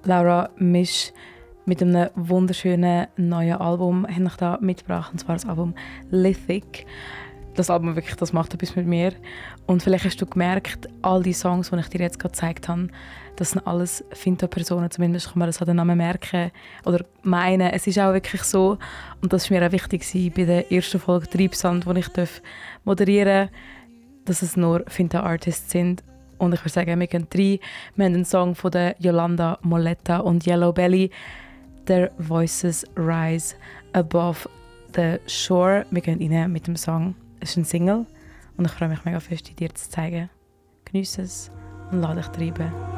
Laura Misch mit einem wunderschönen neuen Album habe ich da mitgebracht, und zwar das Album Lithic. Das Album wirklich, das macht etwas mit mir. Und vielleicht hast du gemerkt, all die Songs, die ich dir jetzt gerade gezeigt habe, das sind alles Finto-Personen, zumindest kann man das an den Namen merken oder meinen. Es ist auch wirklich so, und das war mir auch wichtig bei der ersten Folge Treibsand, die ich moderieren darf, dass es nur Finto-Artists sind. Und ich würde sagen, wir gehen rein. Wir haben einen Song von der Yolanda Moletta und Yellow Belly, Their Voices Rise Above the Shore. Wir gehen rein mit dem Song. Es ist ein Single und ich freue mich mega fest, dir zu zeigen. Geniesse es und lass dich treiben.